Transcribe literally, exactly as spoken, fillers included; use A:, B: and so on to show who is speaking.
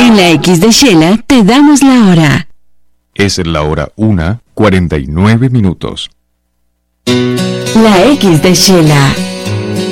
A: En la X de Shela te damos la hora.
B: Es la hora una, cuarenta y nueve minutos.
A: La X de Shela.